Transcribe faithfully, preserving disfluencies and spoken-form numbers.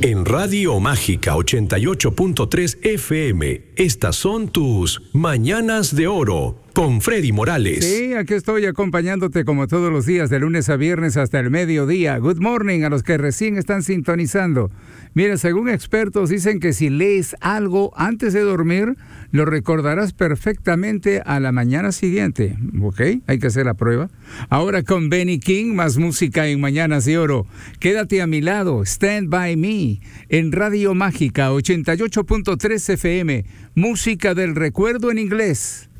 En Radio Mágica ochenta y ocho punto tres F M, estas son tus Mañanas de Oro con Freddy Morales. Sí, aquí estoy acompañándote como todos los días, de lunes a viernes hasta el mediodía. Good morning a los que recién están sintonizando. Mira, según expertos dicen que si lees algo antes de dormir, lo recordarás perfectamente a la mañana siguiente. ¿Ok? Hay que hacer la prueba. Ahora con Benny King, más música en Mañanas de Oro. Quédate a mi lado, Stand By Me, en Radio Mágica ochenta y ocho punto tres F M. Música del recuerdo en inglés.